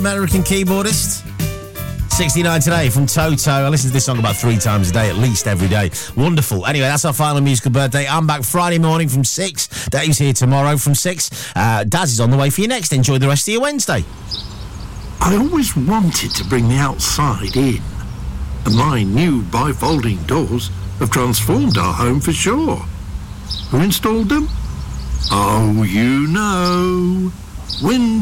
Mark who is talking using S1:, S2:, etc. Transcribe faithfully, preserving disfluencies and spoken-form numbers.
S1: American keyboardist. sixty-nine today from Toto. I listen to this song about three times a day, at least every day. Wonderful. Anyway, that's our final musical birthday. I'm back Friday morning from six. Dave's here tomorrow from six. Uh, Daz is on the way for you next. Enjoy the rest of your Wednesday.
S2: I always wanted to bring the outside in. And my new bifolding doors have transformed our home for sure. Who installed them? Oh, you know. Windows.